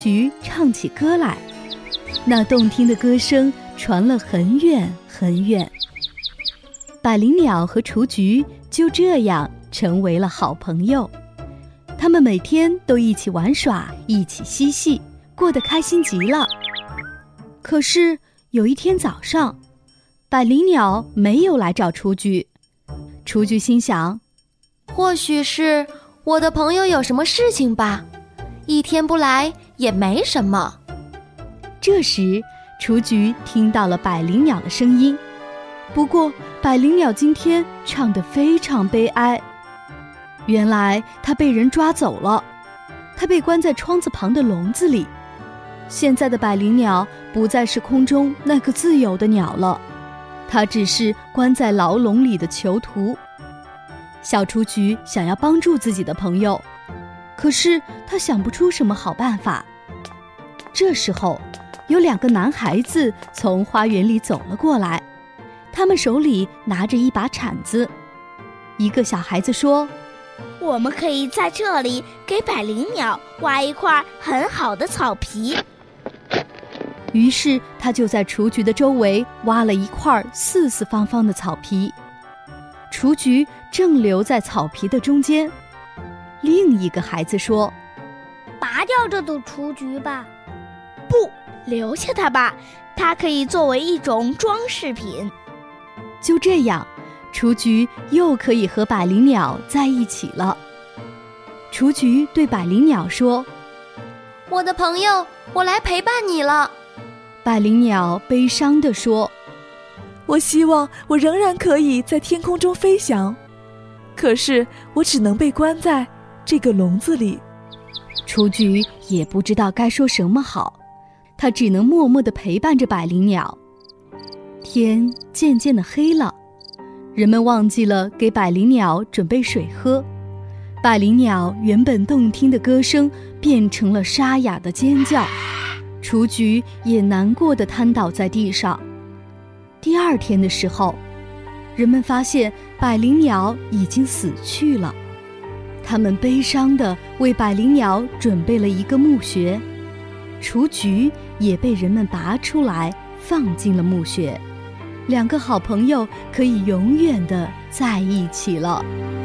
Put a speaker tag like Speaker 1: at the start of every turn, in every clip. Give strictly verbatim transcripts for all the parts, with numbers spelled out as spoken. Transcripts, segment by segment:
Speaker 1: 菊唱起歌来，那动听的歌声传了很远很远。百灵鸟和雏菊就这样成为了好朋友，他们每天都一起玩耍，一起嬉戏，过得开心极了。可是有一天早上，百灵鸟没有来找雏菊。雏菊心想，
Speaker 2: 或许是我的朋友有什么事情吧，一天不来也没什么。
Speaker 1: 这时雏菊听到了百灵鸟的声音，不过百灵鸟今天唱得非常悲哀。原来它被人抓走了，它被关在窗子旁的笼子里。现在的百灵鸟不再是空中那个自由的鸟了，它只是关在牢笼里的囚徒。小雏菊想要帮助自己的朋友，可是他想不出什么好办法。这时候有两个男孩子从花园里走了过来，他们手里拿着一把铲子。一个小孩子说，
Speaker 3: 我们可以在这里给百灵鸟挖一块很好的草皮。
Speaker 1: 于是他就在雏菊的周围挖了一块四四方方的草皮，雏菊正留在草皮的中间。另一个孩子说，
Speaker 3: 拔掉这朵雏菊吧。不，留下它吧，它可以作为一种装饰品。
Speaker 1: 就这样，雏菊又可以和百灵鸟在一起了。雏菊对百灵鸟说，
Speaker 2: 我的朋友，我来陪伴你了。
Speaker 1: 百灵鸟悲伤地说，
Speaker 4: 我希望我仍然可以在天空中飞翔，可是我只能被关在这个笼子里。
Speaker 1: 雏菊也不知道该说什么好，它只能默默地陪伴着百灵鸟。天渐渐地黑了，人们忘记了给百灵鸟准备水喝，百灵鸟原本动听的歌声变成了沙哑的尖叫，雏菊也难过地瘫倒在地上。第二天的时候，人们发现百灵鸟已经死去了，他们悲伤地为百灵鸟准备了一个墓穴，雏菊也被人们拔出来放进了墓穴，两个好朋友可以永远地在一起了。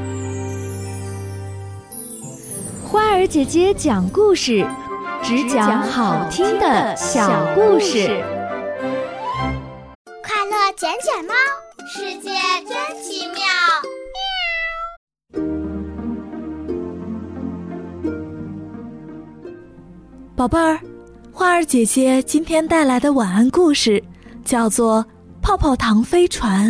Speaker 5: 花儿姐姐讲故事，只讲好听的小故事。
Speaker 3: 快乐捡捡猫，
Speaker 6: 世界真奇妙。
Speaker 4: 宝贝儿，花儿姐姐今天带来的晚安故事叫做《泡泡糖飞船》。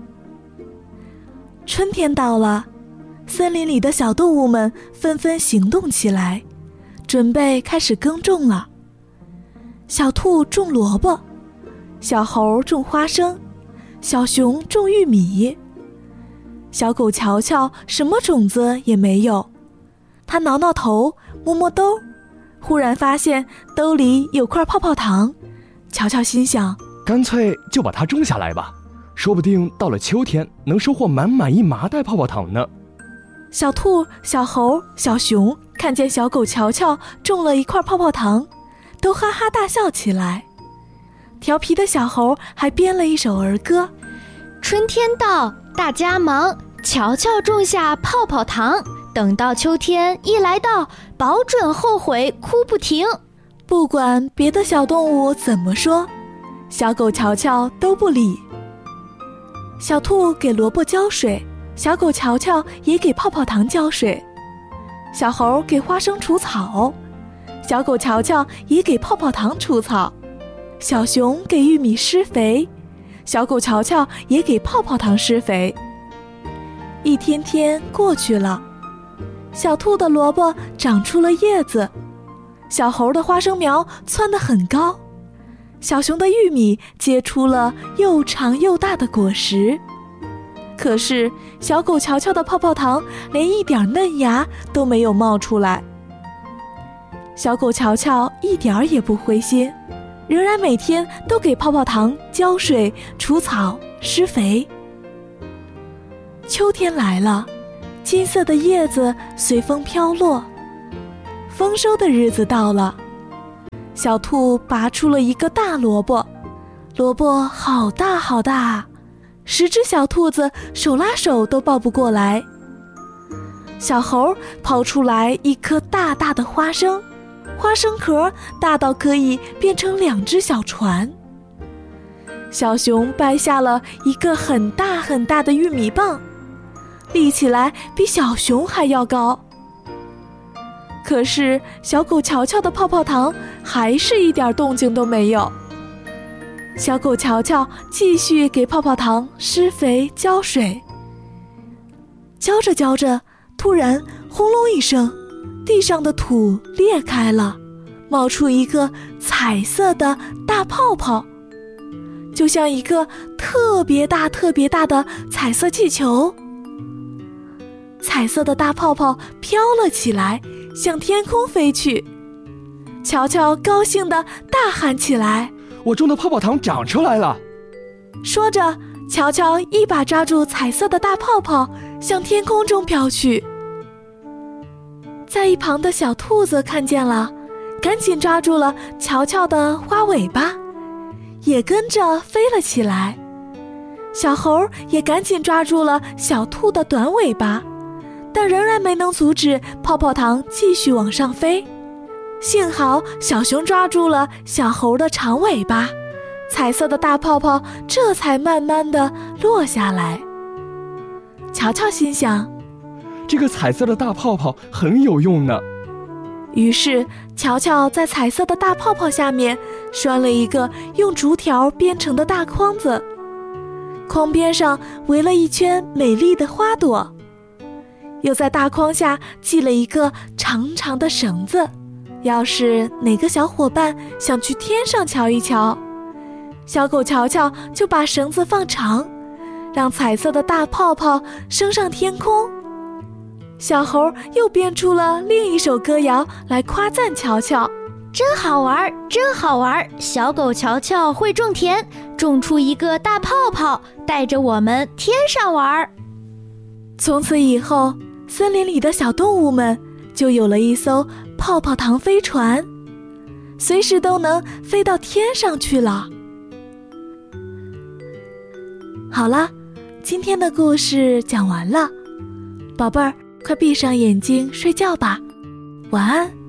Speaker 4: 春天到了，森林里的小动物们纷纷行动起来，准备开始耕种了。小兔种萝卜，小猴种花生，小熊种玉米。小狗乔乔什么种子也没有，它挠挠头，摸摸兜，忽然发现兜里有块泡泡糖。乔乔心想，
Speaker 7: 干脆就把它种下来吧，说不定到了秋天能收获满满一麻袋泡泡糖呢。
Speaker 4: 小兔、小猴、小熊看见小狗乔乔种了一块泡泡糖，都哈哈大笑起来。调皮的小猴还编了一首儿歌，
Speaker 2: 春天到，大家忙，乔乔种下泡泡糖，等到秋天一来到，保准后悔哭不停。
Speaker 4: 不管别的小动物怎么说，小狗乔乔都不理。小兔给萝卜浇水，小狗乔乔也给泡泡糖浇水。小猴给花生除草，小狗乔乔也给泡泡糖除草。小熊给玉米施肥，小狗乔乔也给泡泡糖施肥。一天天过去了，小兔的萝卜长出了叶子，小猴的花生苗窜得很高，小熊的玉米结出了又长又大的果实。可是小狗乔乔的泡泡糖连一点嫩芽都没有冒出来。小狗乔乔一点儿也不灰心，仍然每天都给泡泡糖浇水、除草、施肥。秋天来了，金色的叶子随风飘落，丰收的日子到了。 小兔拔出了一个大萝卜，萝卜好大好大，十只小兔子手拉手都抱不过来。小猴刨出来一颗大大的花生，花生壳大到可以变成两只小船。小熊掰下了一个很大很大的玉米棒，立起来比小熊还要高。可是小狗乔乔的泡泡糖还是一点动静都没有。小狗乔乔继续给泡泡糖施肥浇水，浇着浇着，突然轰隆一声，地上的土裂开了，冒出一个彩色的大泡泡，就像一个特别大特别大的彩色气球。彩色的大泡泡飘了起来，向天空飞去。乔乔高兴地大喊起来：
Speaker 7: 我种的泡泡糖长出来了！
Speaker 4: 说着，乔乔一把抓住彩色的大泡泡，向天空中飘去。在一旁的小兔子看见了，赶紧抓住了乔乔的花尾巴，也跟着飞了起来。小猴也赶紧抓住了小兔的短尾巴，但仍然没能阻止泡泡糖继续往上飞。幸好小熊抓住了小猴的长尾巴，彩色的大泡泡这才慢慢地落下来。乔乔心想，
Speaker 7: 这个彩色的大泡泡很有用呢。
Speaker 4: 于是乔乔在彩色的大泡泡下面拴了一个用竹条编成的大筐子，筐边上围了一圈美丽的花朵，又在大筐下系了一个长长的绳子，要是哪个小伙伴想去天上瞧一瞧，小狗乔乔就把绳子放长，让彩色的大泡泡升上天空。小猴又编出了另一首歌谣来夸赞乔乔：
Speaker 2: 真好玩，真好玩！小狗乔乔会种田，种出一个大泡泡，带着我们天上玩。
Speaker 4: 从此以后，森林里的小动物们就有了一艘泡泡糖飞船，随时都能飞到天上去了。好了，今天的故事讲完了，宝贝儿，快闭上眼睛睡觉吧，晚安。